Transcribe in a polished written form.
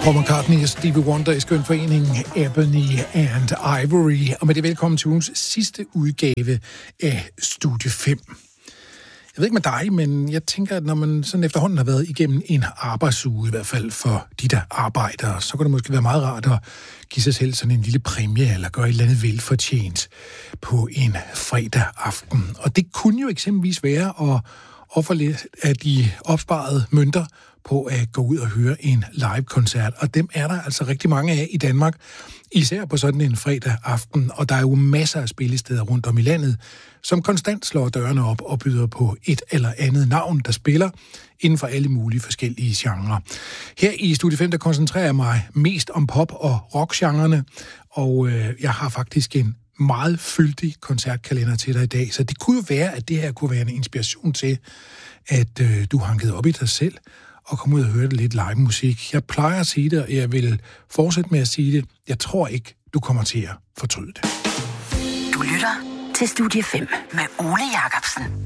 Paul McCartney og Stevie Wonder i skøn forening Ebony and Ivory. Og med det velkommen til ugens sidste udgave af Studie 5. Jeg ved ikke med dig, men jeg tænker, at når man sådan efterhånden har været igennem en arbejdsuge, i hvert fald for de, der arbejder, så kan det måske være meget rart at give sig selv sådan en lille præmie, eller gøre et eller andet velfortjent på en fredag aften. Og det kunne jo eksempelvis være at ofre lidt af de opsparede mønter på at gå ud og høre en live-koncert. Og dem er der altså rigtig mange af i Danmark, især på sådan en fredag aften. Og der er jo masser af spillesteder rundt om i landet, som konstant slår dørene op og byder på et eller andet navn, der spiller inden for alle mulige forskellige genrer. Her i Studie 5, der koncentrerer jeg mig mest om pop- og rock-genrerne, og jeg har faktisk en meget fyldig koncertkalender til dig i dag, så det kunne jo være, at det her kunne være en inspiration til, at du hankede op i dig selv og kom ud og hørte lidt live musik. Jeg plejer at sige det, og jeg vil fortsætte med at sige det. Jeg tror ikke, du kommer til at fortryde det. Du lytter til Studie 5 med Ole Jacobsen.